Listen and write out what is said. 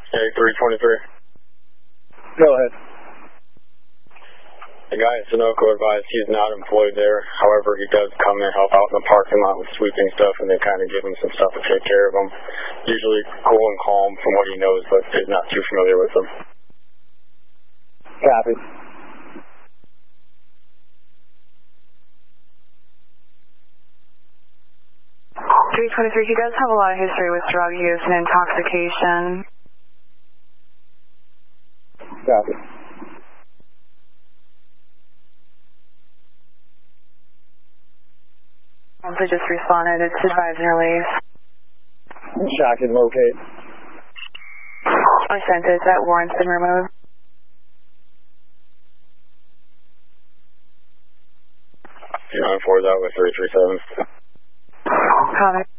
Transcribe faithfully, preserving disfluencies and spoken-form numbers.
Hey, three twenty-three. Go ahead. The guy in Sunoco advised he's not employed there. However, he does come and help out in the parking lot with sweeping stuff, and they kind of give him some stuff to take care of him. Usually cool and calm from what he knows, but is not too familiar with them. Copy. three twenty-three, he does have a lot of history with drug use and intoxication. Copy. Also just responded, it's advised and release. Shock and locate. I sent it, that warrant's been removed. You know, forward that with three three seven. Comment.